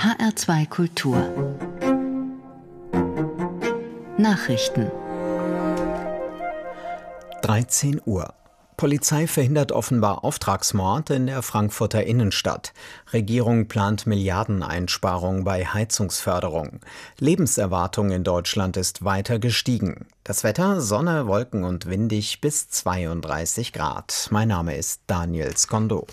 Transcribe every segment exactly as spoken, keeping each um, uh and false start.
H R zwei Kultur Nachrichten dreizehn Uhr. Polizei verhindert offenbar Auftragsmord in der Frankfurter Innenstadt. Regierung plant Milliardeneinsparung bei Heizungsförderung. Lebenserwartung in Deutschland ist weiter gestiegen. Das Wetter: Sonne, Wolken und windig bis zweiunddreißig Grad. Mein Name ist Daniel Skondo.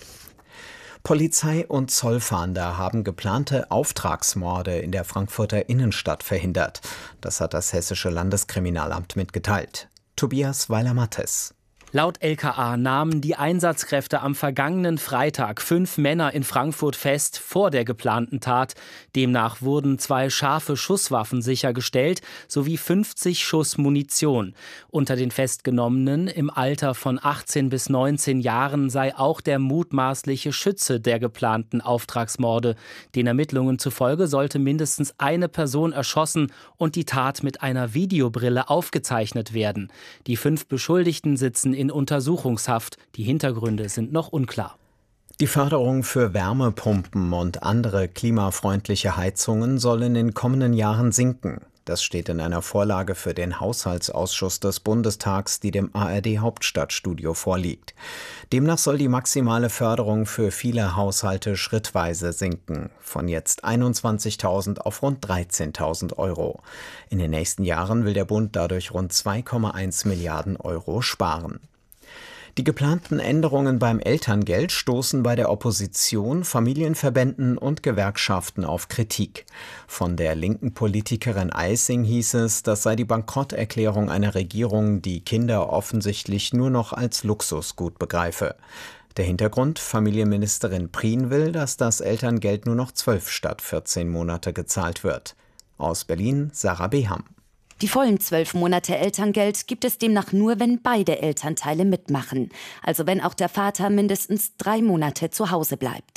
Polizei und Zollfahnder haben geplante Auftragsmorde in der Frankfurter Innenstadt verhindert. Das hat das Hessische Landeskriminalamt mitgeteilt. Tobias Weiler-Mattes. Laut L K A nahmen die Einsatzkräfte am vergangenen Freitag fünf Männer in Frankfurt fest vor der geplanten Tat. Demnach wurden zwei scharfe Schusswaffen sichergestellt sowie fünfzig Schuss Munition. Unter den Festgenommenen im Alter von achtzehn bis neunzehn Jahren sei auch der mutmaßliche Schütze der geplanten Auftragsmorde. Den Ermittlungen zufolge sollte mindestens eine Person erschossen und die Tat mit einer Videobrille aufgezeichnet werden. Die fünf Beschuldigten sitzen in in Untersuchungshaft. Die Hintergründe sind noch unklar. Die Förderung für Wärmepumpen und andere klimafreundliche Heizungen soll in den kommenden Jahren sinken. Das steht in einer Vorlage für den Haushaltsausschuss des Bundestags, die dem A R D-Hauptstadtstudio vorliegt. Demnach soll die maximale Förderung für viele Haushalte schrittweise sinken, von jetzt einundzwanzigtausend auf rund dreizehntausend Euro. In den nächsten Jahren will der Bund dadurch rund zwei Komma eins Milliarden Euro sparen. Die geplanten Änderungen beim Elterngeld stoßen bei der Opposition, Familienverbänden und Gewerkschaften auf Kritik. Von der linken Politikerin Eissing hieß es, das sei die Bankrotterklärung einer Regierung, die Kinder offensichtlich nur noch als Luxusgut begreife. Der Hintergrund: Familienministerin Prien will, dass das Elterngeld nur noch zwölf statt vierzehn Monate gezahlt wird. Aus Berlin Sarah Beham. Die vollen zwölf Monate Elterngeld gibt es demnach nur, wenn beide Elternteile mitmachen. Also wenn auch der Vater mindestens drei Monate zu Hause bleibt.